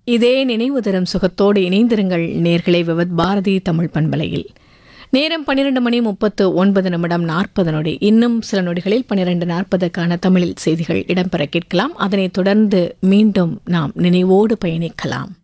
இதே நினைவு தரும் சுகத்தோடு இணைந்திருங்கள் நேர்களை விவத் பாரதி தமிழ் பண்பலையில். நேரம் 12:39 இன்னும் சில நொடிகளில் 12:40 தமிழில் செய்திகள் இடம்பெற கேட்கலாம். அதனைத் தொடர்ந்து மீண்டும் நாம் நினைவோடு பயணிக்கலாம்.